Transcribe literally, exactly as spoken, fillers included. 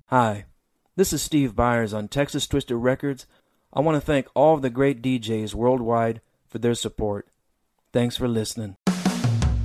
Hi, this is Steve Byers on Texas Twisted Records. I want to thank all of the great D Js worldwide for their support. Thanks for listening.